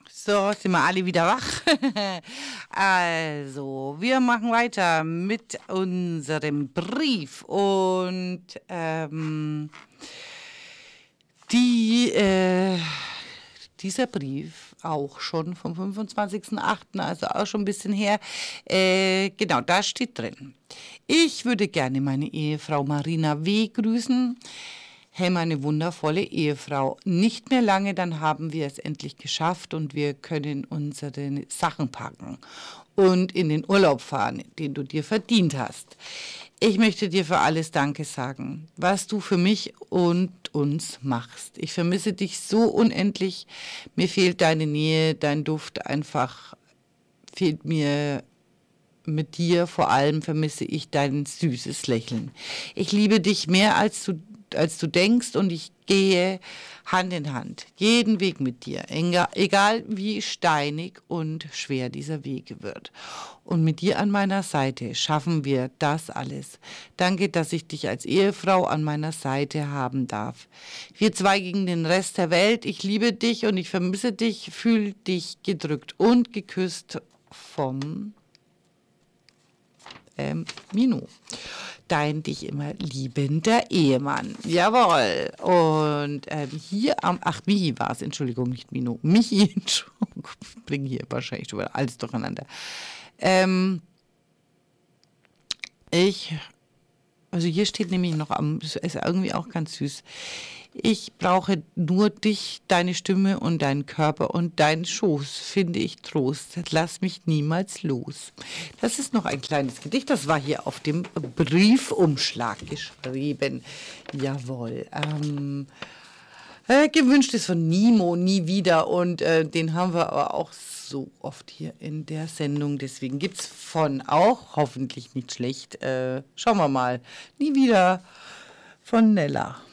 So, sind wir alle wieder wach. Also, wir machen weiter mit unserem Brief. Und dieser Brief auch schon vom 25.08., also auch schon ein bisschen her. Genau, da steht drin: Ich würde gerne meine Ehefrau Marina W. grüßen. Hey, meine wundervolle Ehefrau, nicht mehr lange, dann haben wir es endlich geschafft und wir können unsere Sachen packen und in den Urlaub fahren, den du dir verdient hast. Ich möchte dir für alles Danke sagen, was du für mich und uns machst. Ich vermisse dich so unendlich. Mir fehlt deine Nähe, dein Duft, einfach fehlt mir. Mit dir vor allem vermisse ich dein süßes Lächeln. Ich liebe dich mehr, als du denkst, und ich gehe Hand in Hand jeden Weg mit dir, egal wie steinig und schwer dieser Weg wird. Und mit dir an meiner Seite schaffen wir das alles. Danke, dass ich dich als Ehefrau an meiner Seite haben darf. Wir zwei gegen den Rest der Welt. Ich liebe dich und ich vermisse dich, fühl dich gedrückt und geküsst vom Mino. Dein dich immer liebender Ehemann. Jawohl. Und hier Michi war es, Entschuldigung, nicht Mino. Michi, Entschuldigung, bring hier wahrscheinlich schon wieder alles durcheinander. Also hier steht nämlich noch ist irgendwie auch ganz süß. Ich brauche nur dich, deine Stimme und deinen Körper und deinen Schoß, finde ich Trost. Lass mich niemals los. Das ist noch ein kleines Gedicht, das war hier auf dem Briefumschlag geschrieben. Jawohl. Gewünscht ist von Nimo, nie wieder, und den haben wir aber auch so oft hier in der Sendung. Deswegen gibt es von auch, hoffentlich nicht schlecht, schauen wir mal, nie wieder von Nella.